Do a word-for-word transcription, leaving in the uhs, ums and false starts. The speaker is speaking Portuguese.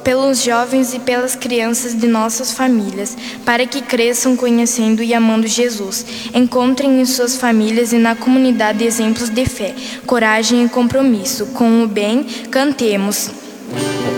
pelos jovens e pelas crianças de nossas famílias, para que cresçam conhecendo e amando Jesus. Encontrem em suas famílias e na comunidade exemplos de fé, coragem e compromisso. Com o bem, cantemos.